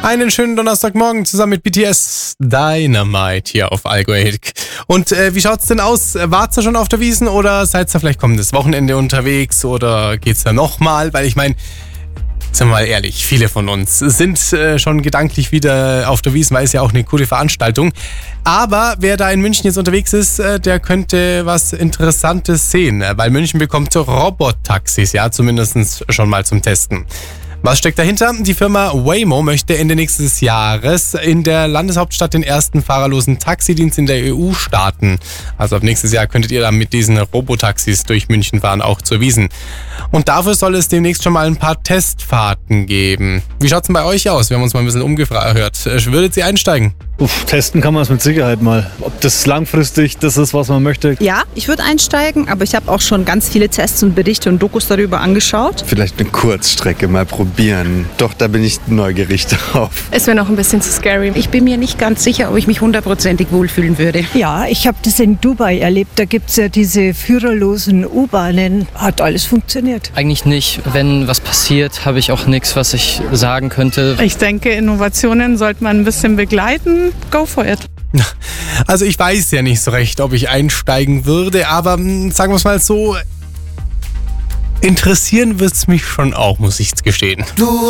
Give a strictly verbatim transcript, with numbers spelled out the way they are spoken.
Einen schönen Donnerstagmorgen zusammen mit B T S Dynamite hier auf Allgäu Hit. Und äh, wie schaut's denn aus? Wart's ihr schon auf der Wiesn oder seid ihr vielleicht kommendes Wochenende unterwegs oder geht's da nochmal? Weil ich meine, sind wir mal ehrlich, viele von uns sind äh, schon gedanklich wieder auf der Wiesn, weil es ja auch eine coole Veranstaltung. Aber wer da in München jetzt unterwegs ist, äh, der könnte was Interessantes sehen, weil München bekommt Robotaxis, ja, zumindest schon mal zum Testen. Was steckt dahinter? Die Firma Waymo möchte Ende nächstes Jahres in der Landeshauptstadt den ersten fahrerlosen Taxidienst in der E U starten. Also ab nächstes Jahr könntet ihr dann mit diesen Robotaxis durch München fahren, auch zur Wiesn. Und dafür soll es demnächst schon mal ein paar Testfahrten geben. Wie schaut's denn bei euch aus? Wir haben uns mal ein bisschen umgehört. Würdet ihr einsteigen? Uff, testen kann man es mit Sicherheit mal. Ob das langfristig das ist, was man möchte. Ja, ich würde einsteigen, aber ich habe auch schon ganz viele Tests und Berichte und Dokus darüber angeschaut. Vielleicht eine Kurzstrecke mal probieren. Doch, da bin ich neugierig drauf. Es wäre noch ein bisschen zu scary. Ich bin mir nicht ganz sicher, ob ich mich hundertprozentig wohlfühlen würde. Ja, ich habe das in Dubai erlebt. Da gibt es ja diese führerlosen U-Bahnen. Hat alles funktioniert. Eigentlich nicht. Wenn was passiert, habe ich auch nichts, was ich sagen könnte. Ich denke, Innovationen sollte man ein bisschen begleiten. Go for it. Also ich weiß ja nicht so recht, ob ich einsteigen würde, aber sagen wir es mal so, interessieren wird es mich schon auch, muss ich gestehen.